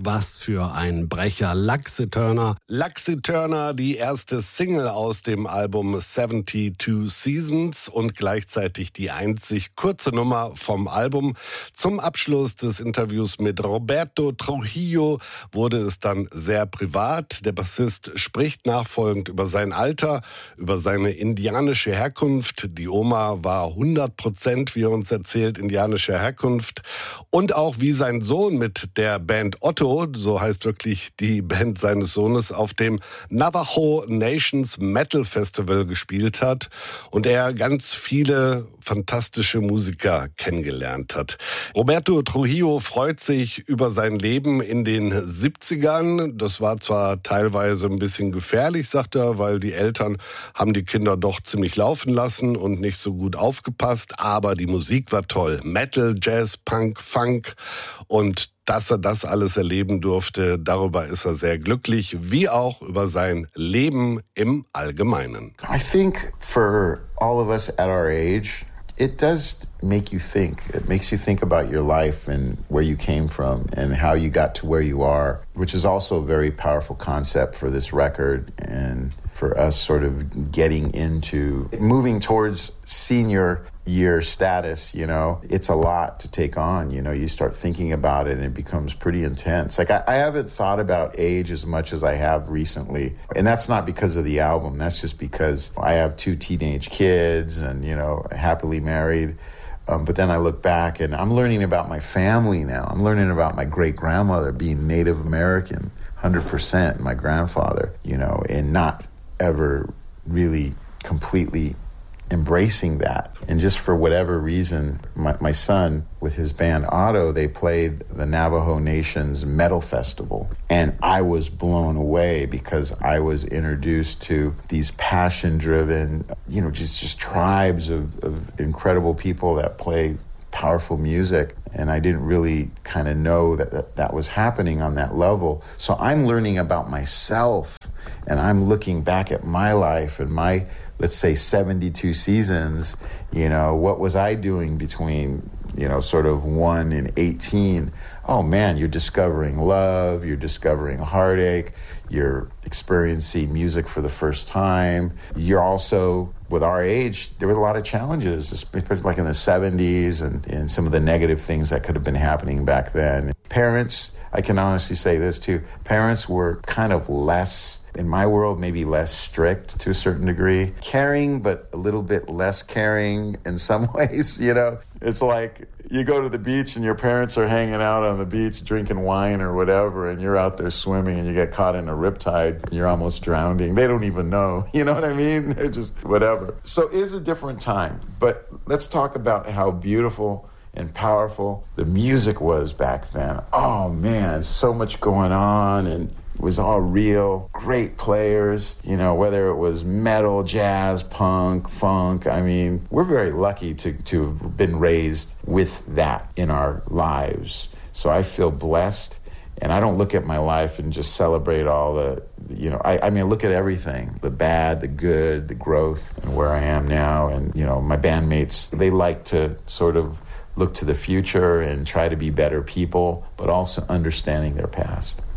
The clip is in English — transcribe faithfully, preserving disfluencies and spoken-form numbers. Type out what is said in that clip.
was für ein Brecher. Lux Eterna. Lux Eterna, die erste Single aus dem Album zweiundsiebzig Seasons und gleichzeitig die einzig kurze Nummer vom Album. Zum Abschluss des Interviews mit Roberto Trujillo wurde es dann sehr privat. Der Bassist spricht nachfolgend über sein Alter, über seine indianische Herkunft. Die Oma war hundert Prozent, wie er uns erzählt, indianischer Herkunft. Und auch wie sein Sohn mit der Band Otto, so heißt wirklich die Band seines Sohnes, auf dem Navajo Nations Metal Festival gespielt hat und er ganz viele fantastische Musiker kennengelernt hat. Roberto Trujillo freut sich über sein Leben in den siebzigern. Das war zwar teilweise ein bisschen gefährlich, sagt er, weil die Eltern haben die Kinder doch ziemlich laufen lassen und nicht so gut aufgepasst, aber die Musik war toll. Metal, Jazz, Punk, Funk und dass er das alles erleben durfte, darüber ist er sehr glücklich, wie auch über sein Leben im Allgemeinen. I think for all of us at our age, it does make you think. It makes you think about your life and where you came from and how you got to where you are, which is also a very powerful concept for this record and for us sort of getting into moving towards senior year status, you know. It's a lot to take on, you know. You start thinking about it and it becomes pretty intense. Like I, I haven't thought about age as much as I have recently. And that's not because of the album. That's just because I have two teenage kids and, you know, happily married. Um, but then I look back and I'm learning about my family now. I'm learning about my great-grandmother being Native American, one hundred percent, my grandfather, you know, and not ever really completely embracing that. And just for whatever reason, my, my son, with his band Otto, they played the Navajo Nations Metal Festival. And I was blown away because I was introduced to these passion-driven, you know, just, just tribes of, of incredible people that play powerful music. And I didn't really kind of know that, that that was happening on that level. So I'm learning about myself and I'm looking back at my life and my, let's say, seventy-two seasons, you know, what was I doing between, you know, sort of one and eighteen? Oh man, you're discovering love, you're discovering heartache, you're experiencing music for the first time. You're also, with our age, there were a lot of challenges, especially like in the seventies and, and some of the negative things that could have been happening back then. Parents, I can honestly say this too, parents were kind of less, in my world, maybe less strict to a certain degree. Caring, but a little bit less caring in some ways, you know? It's like you go to the beach and your parents are hanging out on the beach drinking wine or whatever, and you're out there swimming and you get caught in a riptide and you're almost drowning. They don't even know, you know what I mean? They're just whatever. So it's a different time, but let's talk about how beautiful and powerful the music was back then. Oh man, so much going on and it was all real, great players, you know, whether it was metal, jazz, punk, funk. I mean, we're very lucky to, to have been raised with that in our lives. So I feel blessed, and I don't look at my life and just celebrate all the, you know, I, I mean, I look at everything, the bad, the good, the growth, and where I am now. And, you know, my bandmates, they like to sort of look to the future and try to be better people, but also understanding their past.